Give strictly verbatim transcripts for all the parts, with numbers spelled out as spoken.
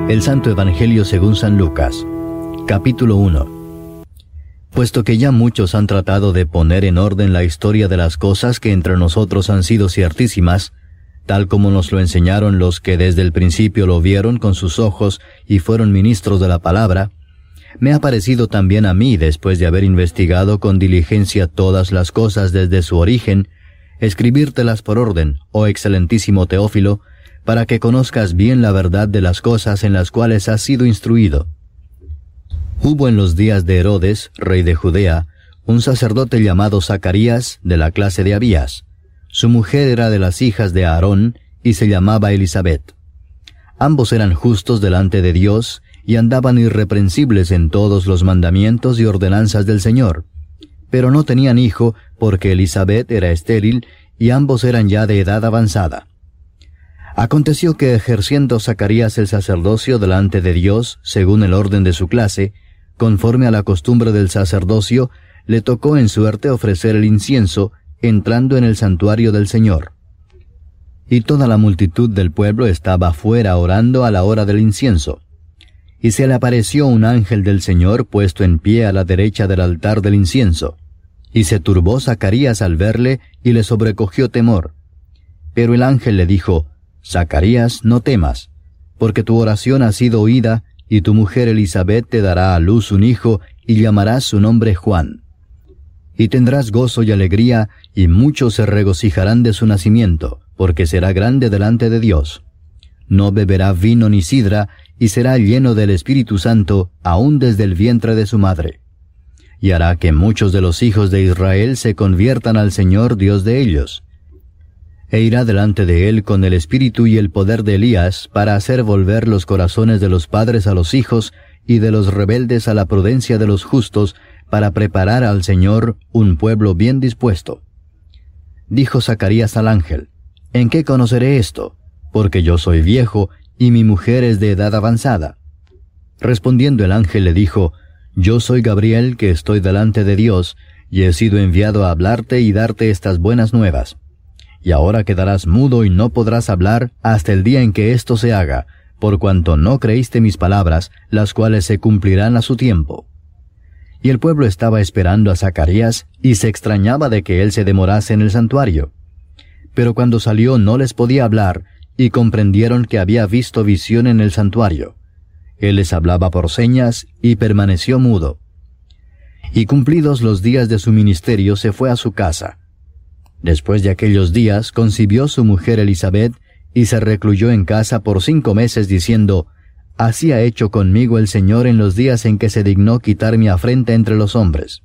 El Santo Evangelio según San Lucas, capítulo uno. Puesto que ya muchos han tratado de poner en orden la historia de las cosas que entre nosotros han sido ciertísimas, tal como nos lo enseñaron los que desde el principio lo vieron con sus ojos y fueron ministros de la palabra, me ha parecido también a mí, después de haber investigado con diligencia todas las cosas desde su origen, escribírtelas por orden, oh excelentísimo Teófilo, para que conozcas bien la verdad de las cosas en las cuales has sido instruido. Hubo en los días de Herodes, rey de Judea, un sacerdote llamado Zacarías, de la clase de Abías. Su mujer era de las hijas de Aarón, y se llamaba Elisabet. Ambos eran justos delante de Dios, y andaban irreprensibles en todos los mandamientos y ordenanzas del Señor. Pero no tenían hijo, porque Elisabet era estéril, y ambos eran ya de edad avanzada. Aconteció que ejerciendo Zacarías el sacerdocio delante de Dios, según el orden de su clase, conforme a la costumbre del sacerdocio, le tocó en suerte ofrecer el incienso, entrando en el santuario del Señor. Y toda la multitud del pueblo estaba fuera orando a la hora del incienso. Y se le apareció un ángel del Señor puesto en pie a la derecha del altar del incienso. Y se turbó Zacarías al verle, y le sobrecogió temor. Pero el ángel le dijo: Zacarías, no temas, porque tu oración ha sido oída, y tu mujer Elisabet te dará a luz un hijo, y llamarás su nombre Juan. Y tendrás gozo y alegría, y muchos se regocijarán de su nacimiento, porque será grande delante de Dios. No beberá vino ni sidra, y será lleno del Espíritu Santo, aún desde el vientre de su madre. Y hará que muchos de los hijos de Israel se conviertan al Señor Dios de ellos. E irá delante de él con el espíritu y el poder de Elías, para hacer volver los corazones de los padres a los hijos, y de los rebeldes a la prudencia de los justos, para preparar al Señor un pueblo bien dispuesto. Dijo Zacarías al ángel: ¿En qué conoceré esto? Porque yo soy viejo, y mi mujer es de edad avanzada. Respondiendo el ángel le dijo: Yo soy Gabriel, que estoy delante de Dios, y he sido enviado a hablarte y darte estas buenas nuevas. Y ahora quedarás mudo y no podrás hablar hasta el día en que esto se haga, por cuanto no creíste mis palabras, las cuales se cumplirán a su tiempo. Y el pueblo estaba esperando a Zacarías, y se extrañaba de que él se demorase en el santuario. Pero cuando salió no les podía hablar, y comprendieron que había visto visión en el santuario. Él les hablaba por señas, y permaneció mudo. Y cumplidos los días de su ministerio se fue a su casa. Después de aquellos días concibió su mujer Elisabet, y se recluyó en casa por cinco meses diciendo: Así ha hecho conmigo el Señor en los días en que se dignó quitar mi afrenta entre los hombres.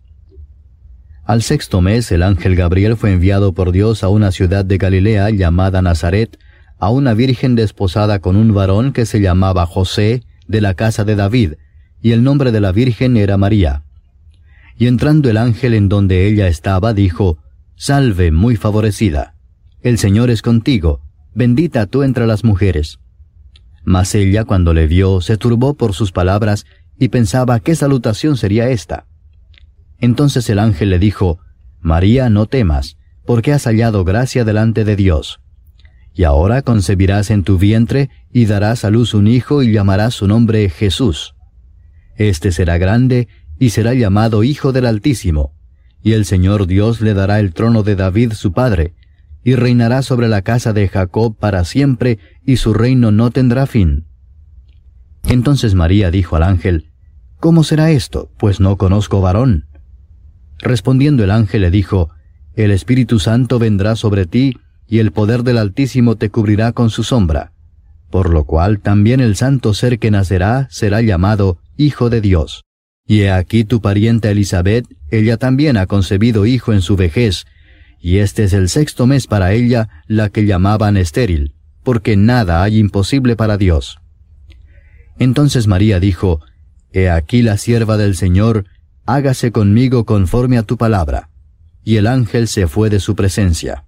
Al sexto mes el ángel Gabriel fue enviado por Dios a una ciudad de Galilea llamada Nazaret, a una virgen desposada con un varón que se llamaba José, de la casa de David, y el nombre de la virgen era María. Y entrando el ángel en donde ella estaba, dijo: Salve, muy favorecida, el Señor es contigo, bendita tú entre las mujeres. Mas ella, cuando le vio, se turbó por sus palabras, y pensaba qué salutación sería esta. Entonces el ángel le dijo: María, no temas, porque has hallado gracia delante de Dios. Y ahora concebirás en tu vientre, y darás a luz un hijo, y llamarás su nombre Jesús. Este será grande, y será llamado Hijo del Altísimo. Y el Señor Dios le dará el trono de David su padre, y reinará sobre la casa de Jacob para siempre, y su reino no tendrá fin. Entonces María dijo al ángel: ¿Cómo será esto? Pues no conozco varón. Respondiendo el ángel le dijo: El Espíritu Santo vendrá sobre ti, y el poder del Altísimo te cubrirá con su sombra. Por lo cual también el santo ser que nacerá será llamado Hijo de Dios. Y he aquí tu parienta Elisabet, ella también ha concebido hijo en su vejez, y este es el sexto mes para ella, la que llamaban estéril, porque nada hay imposible para Dios. Entonces María dijo: He aquí la sierva del Señor, hágase conmigo conforme a tu palabra. Y el ángel se fue de su presencia.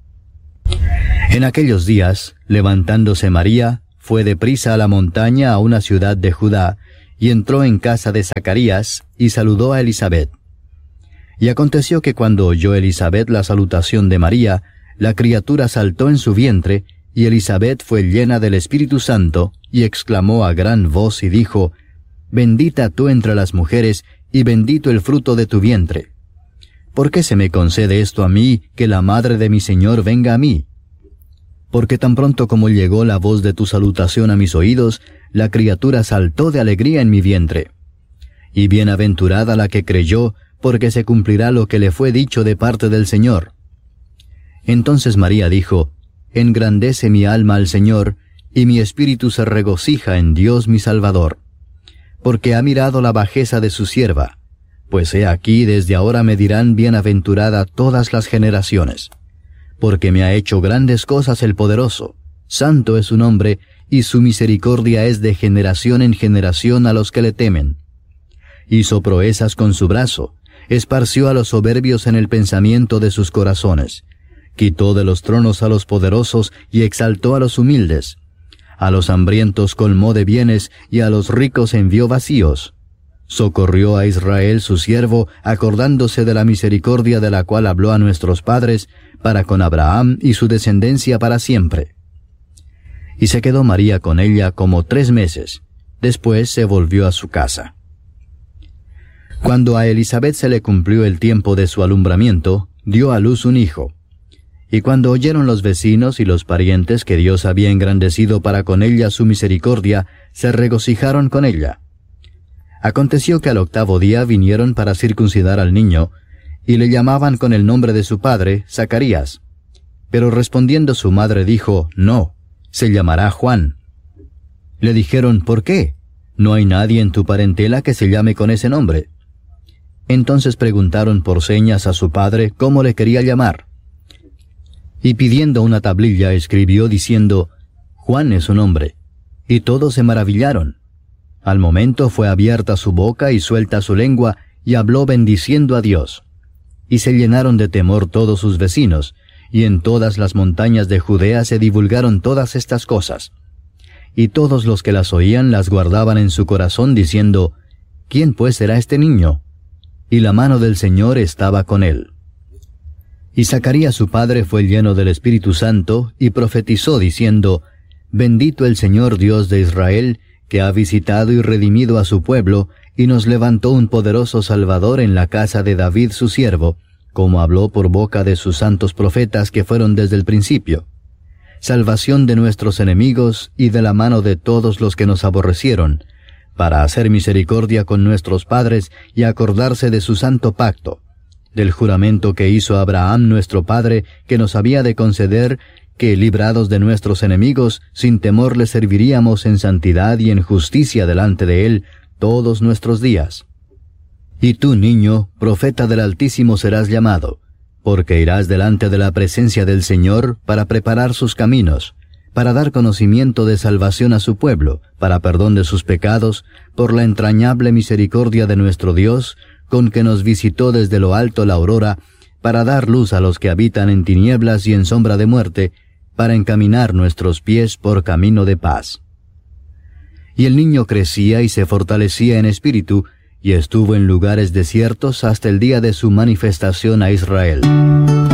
En aquellos días, levantándose María, fue deprisa a la montaña a una ciudad de Judá, y entró en casa de Zacarías, y saludó a Elisabet. Y aconteció que cuando oyó Elisabet la salutación de María, la criatura saltó en su vientre, y Elisabet fue llena del Espíritu Santo, y exclamó a gran voz y dijo, Bendita tú entre las mujeres, y bendito el fruto de tu vientre. ¿Por qué se me concede esto a mí, que la madre de mi Señor venga a mí? Porque tan pronto como llegó la voz de tu salutación a mis oídos, la criatura saltó de alegría en mi vientre. Y bienaventurada la que creyó, porque se cumplirá lo que le fue dicho de parte del Señor. Entonces María dijo, Engrandece mi alma al Señor, y mi espíritu se regocija en Dios mi Salvador. Porque ha mirado la bajeza de su sierva, pues he aquí desde ahora me dirán bienaventurada todas las generaciones. Porque me ha hecho grandes cosas el poderoso, santo es su nombre, y su misericordia es de generación en generación a los que le temen. Hizo proezas con su brazo, esparció a los soberbios en el pensamiento de sus corazones. Quitó de los tronos a los poderosos y exaltó a los humildes. A los hambrientos colmó de bienes y a los ricos envió vacíos. Socorrió a Israel su siervo, acordándose de la misericordia de la cual habló a nuestros padres, para con Abraham y su descendencia para siempre. Y se quedó María con ella como tres meses. Después se volvió a su casa. Cuando a Elisabet se le cumplió el tiempo de su alumbramiento, dio a luz un hijo. Y cuando oyeron los vecinos y los parientes que Dios había engrandecido para con ella su misericordia, se regocijaron con ella. Aconteció que al octavo día vinieron para circuncidar al niño, y le llamaban con el nombre de su padre, Zacarías. Pero respondiendo su madre dijo, No, se llamará Juan. Le dijeron, ¿por qué? No hay nadie en tu parentela que se llame con ese nombre. Entonces preguntaron por señas a su padre cómo le quería llamar. Y pidiendo una tablilla escribió diciendo, Juan es su nombre. Y todos se maravillaron. Al momento fue abierta su boca y suelta su lengua, y habló bendiciendo a Dios. Y se llenaron de temor todos sus vecinos, y en todas las montañas de Judea se divulgaron todas estas cosas. Y todos los que las oían las guardaban en su corazón, diciendo, ¿Quién pues será este niño? Y la mano del Señor estaba con él. Y Zacarías su padre fue lleno del Espíritu Santo, y profetizó diciendo, Bendito el Señor Dios de Israel, que ha visitado y redimido a su pueblo, y nos levantó un poderoso Salvador en la casa de David su siervo, como habló por boca de sus santos profetas que fueron desde el principio. Salvación de nuestros enemigos y de la mano de todos los que nos aborrecieron, para hacer misericordia con nuestros padres y acordarse de su santo pacto, del juramento que hizo Abraham nuestro padre, que nos había de conceder que, librados de nuestros enemigos, sin temor le serviríamos en santidad y en justicia delante de él todos nuestros días. Y tú, niño, profeta del Altísimo serás llamado, porque irás delante de la presencia del Señor para preparar sus caminos, para dar conocimiento de salvación a su pueblo, para perdón de sus pecados, por la entrañable misericordia de nuestro Dios, con que nos visitó desde lo alto la aurora, para dar luz a los que habitan en tinieblas y en sombra de muerte, para encaminar nuestros pies por camino de paz. Y el niño crecía y se fortalecía en espíritu, y estuvo en lugares desiertos hasta el día de su manifestación a Israel.